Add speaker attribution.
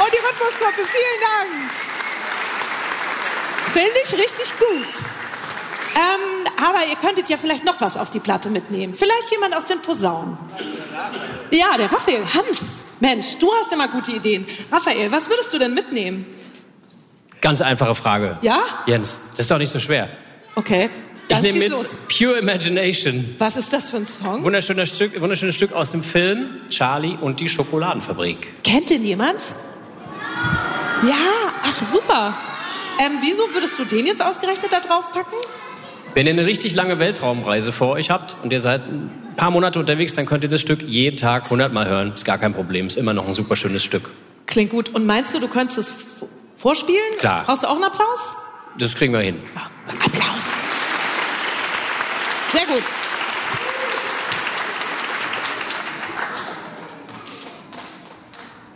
Speaker 1: Und die Rhythmusgruppe, vielen Dank. Finde ich richtig gut. Aber ihr könntet ja vielleicht noch was auf die Platte mitnehmen. Vielleicht jemand aus den Posaunen. Ja, der Raphael. Hans, Mensch, du hast immer gute Ideen. Raphael, was würdest du denn mitnehmen?
Speaker 2: Ganz einfache Frage.
Speaker 1: Ja?
Speaker 2: Jens, das ist doch nicht so schwer.
Speaker 1: Okay.
Speaker 2: Ich nehme mit Pure Imagination.
Speaker 1: Was ist das für ein Song?
Speaker 2: Wunderschönes Stück aus dem Film Charlie und die Schokoladenfabrik.
Speaker 1: Kennt den jemand? Ja, ach super. Wieso würdest du den jetzt ausgerechnet da drauf packen?
Speaker 2: Wenn ihr eine richtig lange Weltraumreise vor euch habt und ihr seid ein paar Monate unterwegs, dann könnt ihr das Stück jeden Tag 100 Mal hören. Ist gar kein Problem, ist immer noch ein super schönes Stück.
Speaker 1: Klingt gut. Und meinst du könntest es vorspielen?
Speaker 2: Klar.
Speaker 1: Brauchst du auch einen Applaus?
Speaker 2: Das kriegen wir hin.
Speaker 1: Ja, Applaus. Sehr gut.